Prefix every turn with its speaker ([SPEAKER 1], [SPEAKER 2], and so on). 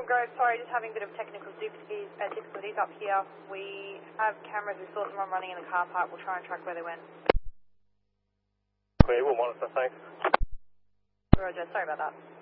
[SPEAKER 1] Grove, sorry, just having a bit of technical difficulties up here. We have cameras, we saw someone running in the car park, we'll try and track where they went.
[SPEAKER 2] Clear, we'll monitor, thanks.
[SPEAKER 1] Roger, sorry about that.